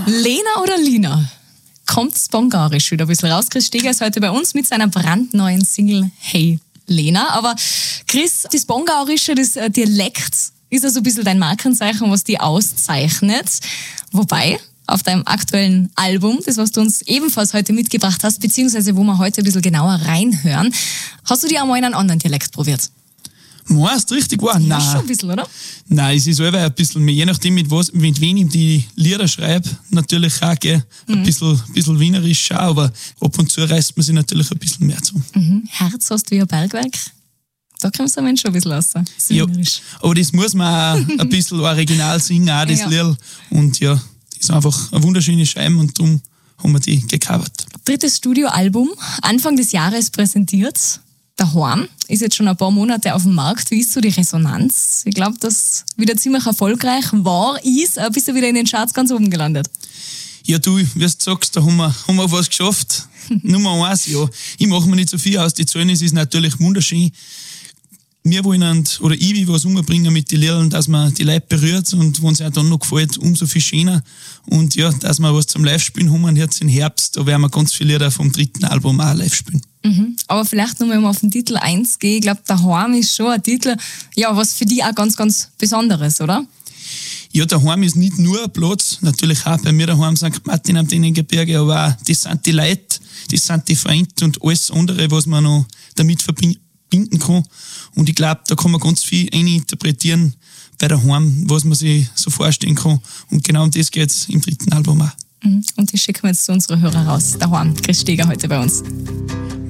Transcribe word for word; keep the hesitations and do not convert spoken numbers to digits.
Lena oder Lina? Kommt Spongarisch wieder ein bisschen raus. Chris Steger ist heute bei uns mit seiner brandneuen Single Hey Lena. Aber Chris, das Spongarische, das Dialekt, ist ja so ein bisschen dein Markenzeichen, was dich auszeichnet. Wobei, auf deinem aktuellen Album, das was du uns ebenfalls heute mitgebracht hast, beziehungsweise wo wir heute ein bisschen genauer reinhören, hast du dir auch mal in einen anderen Dialekt probiert? Meinst du richtig wahr? Ja, Nein. schon ein bisschen, oder? Nein, es ist selber ein bisschen mehr, je nachdem, mit, was, mit wem ich die Lieder schreibe, natürlich auch, gell, ein Mhm. bisschen, bisschen wienerisch auch, aber ab und zu reißt man sich natürlich ein bisschen mehr zu. Mhm. Herz hast du wie ein Bergwerk. Da kommst du am Ende schon ein bisschen raus. Ja, Wienerisch. aber das muss man auch ein bisschen original singen, auch das Ja. Lied. Und ja, das ist einfach eine wunderschöne Scheibe und darum haben wir die gecovert. Drittes Studioalbum, Anfang des Jahres präsentiert. Daheim ist jetzt schon ein paar Monate auf dem Markt. Wie ist so die Resonanz? Ich glaube, das wieder ziemlich erfolgreich war, ist, äh, bist du wieder in den Charts ganz oben gelandet. Ja, du, wie du sagst, da haben wir, haben wir was geschafft. Nummer eins, ja. Ich mache mir nicht so viel aus. Die Zahlen, es ist natürlich wunderschön. Wir wollen, oder ich will was umbringen mit den Liedern, dass man die Leute berührt und wenn es auch dann noch gefällt, umso viel schöner. Und ja, dass wir was zum Live-Spielen haben, jetzt im Herbst, da werden wir ganz viele Lieder vom dritten Album auch live spielen. Mhm. Aber vielleicht noch mal auf den Titel eins gehen. Ich glaube, Daheim ist schon ein Titel, ja, was für dich auch ganz, ganz Besonderes, oder? Ja, daheim ist nicht nur ein Platz, natürlich auch bei mir daheim Sankt Martin am Dennengebirge, aber auch das sind die Leute, das sind die Freunde und alles andere, was man noch damit verbinden kann. Und ich glaube, da kann man ganz viel eininterpretieren bei daheim, was man sich so vorstellen kann. Und genau um das geht es im dritten Album auch. Mhm. Und die schicken wir jetzt zu unseren Hörern raus. Daheim, Chris Steger heute bei uns.